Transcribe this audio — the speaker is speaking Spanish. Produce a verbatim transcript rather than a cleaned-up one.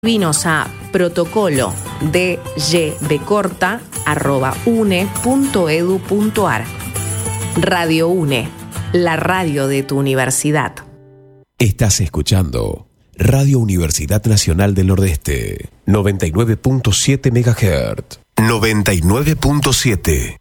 Escribinos a protocolo d y b corta arroba une punto edu punto ar. Radio UNE, la radio de tu universidad. Estás escuchando Radio Universidad Nacional del Nordeste, noventa y nueve punto siete megahertz. noventa y nueve punto siete.